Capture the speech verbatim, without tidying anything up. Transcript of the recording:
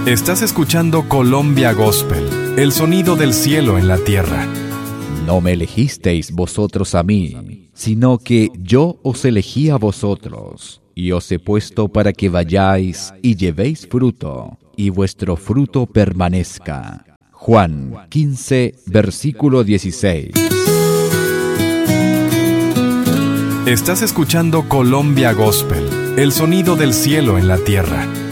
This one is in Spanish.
Estás escuchando Colombia Gospel, el sonido del cielo en la tierra. No me elegisteis vosotros a mí, sino que yo os elegí a vosotros, y os he puesto para que vayáis y llevéis fruto, y vuestro fruto permanezca. Juan quince, versículo dieciséis. Estás escuchando Colombia Gospel, el sonido del cielo en la tierra.